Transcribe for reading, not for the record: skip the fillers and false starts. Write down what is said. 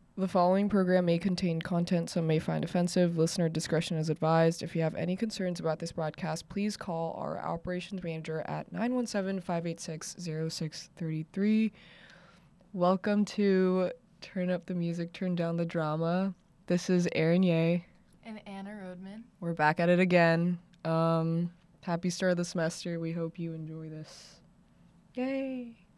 The following program may contain content some may find offensive. Listener discretion is advised. If you have any concerns about this broadcast, please call our operations manager at 917-586-0633. Welcome to Turn Up the Music, Turn Down the Drama. This is Erin Ye. And Anna Rodman. We're back at it again. Happy start of the semester. We hope you enjoy this. Yay!